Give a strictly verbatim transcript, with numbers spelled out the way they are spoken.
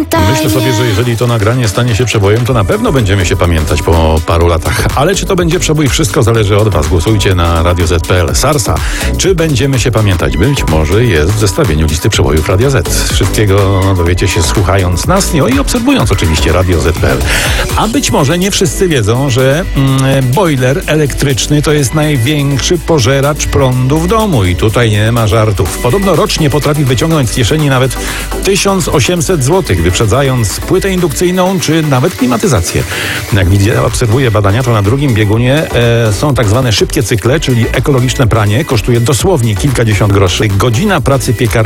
pamiętaj. Myślę sobie, że jeżeli to nagranie stanie się przebojem, to na pewno będziemy się pamiętać po paru latach. Ale czy to będzie przebój? Wszystko zależy od was. Głosujcie na radio zet kropka pe el. Sarsa. Czy będziemy się pamiętać? Być może jest w zestawieniu listy przebojów Radia Z. Wszystkiego dowiecie się słuchając nas no i obserwując oczywiście radio zet kropka pe el. A być może nie wszyscy wiedzą, że mm, boiler elektryczny to jest największy pożeracz prądu w domu i tutaj nie ma żartów. Podobno rocznie potrafi wyciągnąć z kieszeni nawet tysiąc osiemset złotych, wyprzedzając płytę indukcyjną czy nawet klimatyzację. Jak widzę, obserwuję badania, to na drugim biegunie e, są tak zwane szybkie cykle, czyli ekologiczne pranie. Kosztuje dosłownie kilkadziesiąt groszy. Godzina pracy piekarnika